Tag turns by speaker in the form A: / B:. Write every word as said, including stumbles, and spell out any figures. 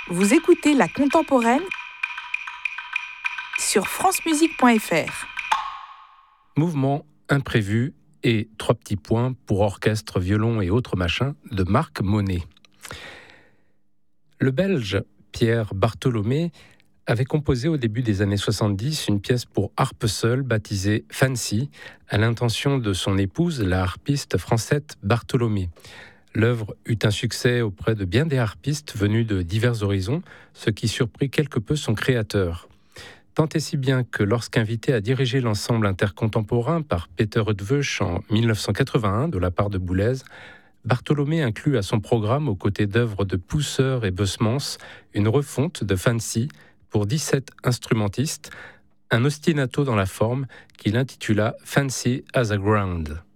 A: Vous écoutez La Contemporaine sur francemusique point f r.
B: Mouvement imprévu et trois petits points pour orchestre, violon et autres machins de Marc Monet. Le Belge Pierre Bartholomé avait composé au début des années soixante-dix une pièce pour harpe seule baptisée Fancy, à l'intention de son épouse, la harpiste Francette Bartholomé. L'œuvre eut un succès auprès de bien des harpistes venus de divers horizons, ce qui surprit quelque peu son créateur. Tant et si bien que lorsqu'invité à diriger l'ensemble intercontemporain par Peter Eötvös en dix-neuf cent quatre-vingt-un de la part de Boulez, Bartholomé inclut à son programme, aux côtés d'œuvres de Pousser et Bussmann, une refonte de Fancy pour dix-sept instrumentistes, un ostinato dans la forme qu'il intitula Fancy as a Ground.